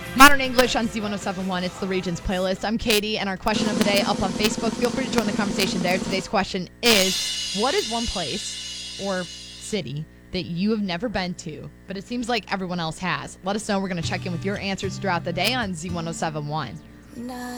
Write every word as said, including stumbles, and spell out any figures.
Modern English on Z ten seventy-one. It's the Regions playlist. I'm Katie, and our question of the day up on Facebook. Feel free to join the conversation there. Today's question is, what is one place or city that you have never been to, but it seems like everyone else has? Let us know. We're going to check in with your answers throughout the day on Z ten seventy-one.